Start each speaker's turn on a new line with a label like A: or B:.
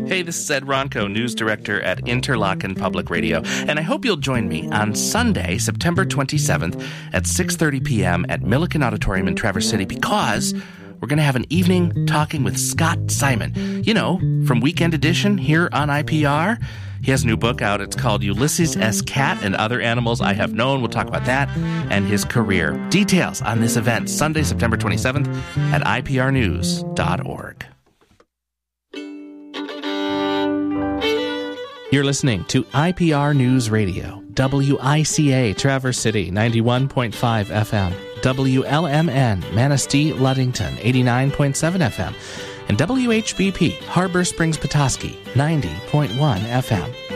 A: Hey, this is Ed Ronco, News Director at Interlochen Public Radio, and I hope you'll join me on Sunday, September 27th at 6:30 p.m. at Milliken Auditorium in Traverse City, because we're going to have an evening talking with Scott Simon. You know, from Weekend Edition here on IPR. He has a new book out. It's called Ulysses S. Cat and Other Animals I Have Known. We'll talk about that and his career. Details on this event, Sunday, September 27th at iprnews.org. You're listening to IPR News Radio, WICA Traverse City, 91.5 FM, WLMN Manistee Ludington, 89.7 FM, and WHBP Harbor Springs Petoskey, 90.1 FM.